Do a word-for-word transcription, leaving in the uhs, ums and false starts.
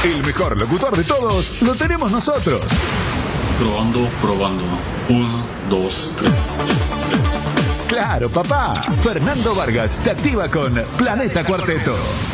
El mejor locutor de todos lo tenemos nosotros. Probando, probando. Uno, dos, tres, tres, tres. Claro, papá. Fernando Vargas te activa con Planeta Cuarteto.